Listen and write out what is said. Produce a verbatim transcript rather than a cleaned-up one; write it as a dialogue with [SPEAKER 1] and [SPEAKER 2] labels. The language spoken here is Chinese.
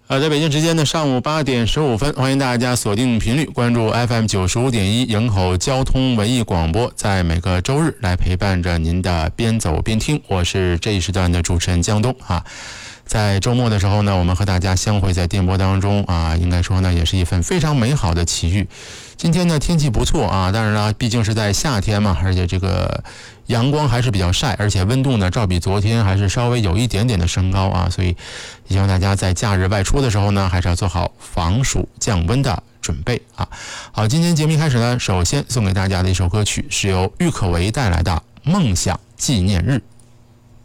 [SPEAKER 1] 呃，在北京时间的上午八点十五分，欢迎大家锁定频率，关注 F M 九十五点一营口交通文艺广播，在每个周日来陪伴着您的边走边听。我是这一时段的主持人江东啊。在周末的时候呢，我们和大家相会在电波当中啊，应该说呢，也是一份非常美好的奇遇。今天呢，天气不错啊，当然了，毕竟是在夏天嘛，而且这个阳光还是比较晒，而且温度呢，照比昨天还是稍微有一点点的升高啊，所以也希望大家在假日外出的时候呢，还是要做好防暑降温的准备啊。好，今天节目一开始呢，首先送给大家的一首歌曲是由郁可唯带来的《梦想纪念日》。